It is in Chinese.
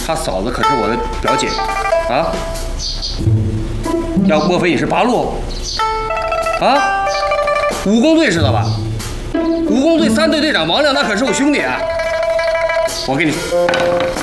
他嫂子可是我的表姐啊！莫非你是八路？啊？武工队知道吧？武工队3队队长王亮那可是我兄弟啊！我跟你说。